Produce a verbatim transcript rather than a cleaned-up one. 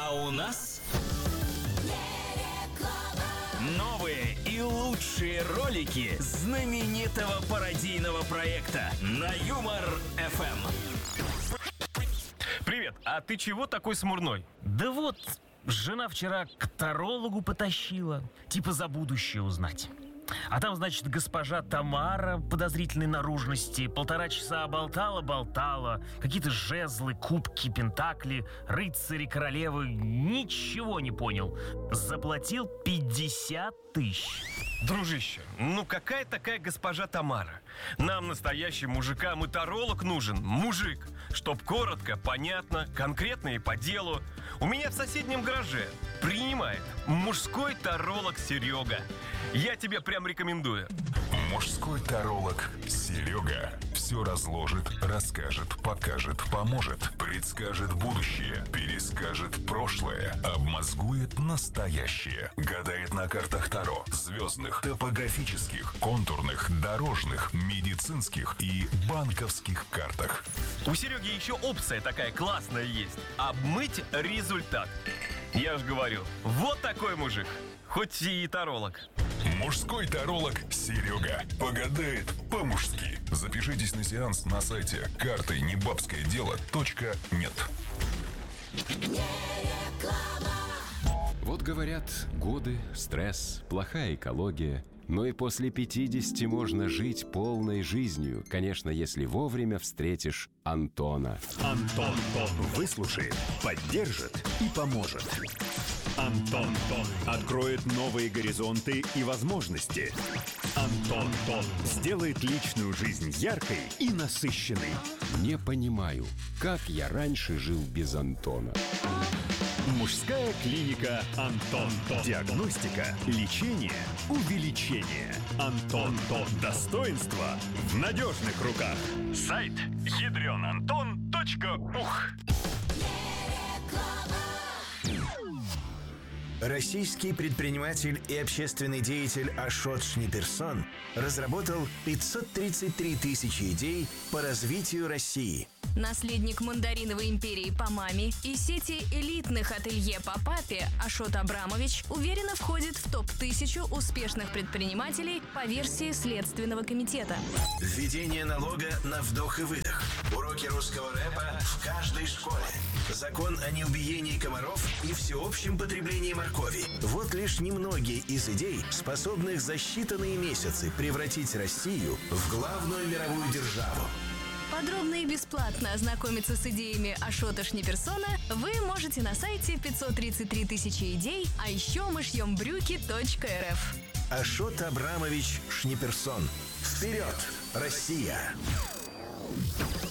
А у нас новые и лучшие ролики знаменитого пародийного проекта на Юмор эф эм. Привет, а ты чего такой смурной? Да вот, жена вчера к тарологу потащила, типа за будущее узнать. А там, значит, госпожа Тамара подозрительной наружности полтора часа болтала-болтала. Какие-то жезлы, кубки, пентакли, рыцари, королевы. Ничего не понял. Заплатил пятьдесят тысяч. Дружище, ну какая такая госпожа Тамара? Нам, настоящим мужикам, и таролог нужен. Мужик, чтоб коротко, понятно, конкретно и по делу. У меня в соседнем гараже принимает мужской таролог Серега. Я тебе прям рекомендую. Мужской таролог Серега все разложит, расскажет, покажет, поможет, предскажет будущее, перескажет прошлое, обмозгует настоящее, гадает на картах Таро, звездных, топографических, контурных, дорожных, медицинских и банковских картах. У Сереги еще опция такая классная есть. Обмыть результат. Я ж говорю, вот такой мужик, хоть и таролог. Мужской таролог Серега погадает по-мужски. Запишитесь на сеанс на сайте карты небабское дело точка нет. Вот говорят, годы, стресс, плохая экология. Но и после пятидесяти можно жить полной жизнью, конечно, если вовремя встретишь Антона. Антон выслушает, поддержит и поможет. Антон откроет новые горизонты и возможности. Антон сделает личную жизнь яркой и насыщенной. Не понимаю, как я раньше жил без Антона. Мужская клиника «Антон». Диагностика, лечение, увеличение. «Антон». Достоинство в надежных руках. Сайт ядрен антон точка ух. Российский предприниматель и общественный деятель Ашот Шниперсон разработал пятьсот тридцать три тысячи идей по развитию России. Наследник мандариновой империи по маме и сети элитных ателье по папе Ашот Абрамович уверенно входит в топ тысячу успешных предпринимателей по версии Следственного комитета. Введение налога на вдох и выдох. Уроки русского рэпа в каждой школе. Закон о неубиении комаров и всеобщем потреблении моркови. Вот лишь немногие из идей, способных за считанные месяцы превратить Россию в главную мировую державу. Подробно и бесплатно ознакомиться с идеями Ашота Шниперсона вы можете на сайте пятьсот тридцать три тысячи идей, а еще мы шьем брюки точка эр эф. Ашот Абрамович Шниперсон. Вперед, Россия!